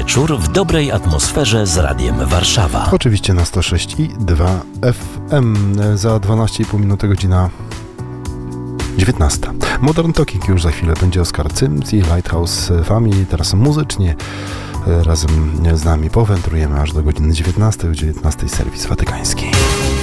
wieczór w dobrej atmosferze z Radiem Warszawa. Oczywiście na 106,2 FM. Za 12,5 minuty godzina 19. Modern Talking już za chwilę będzie Oskar Cyms i Lighthouse Family. Teraz muzycznie razem z nami powędrujemy aż do godziny 19. O 19 serwis watykański.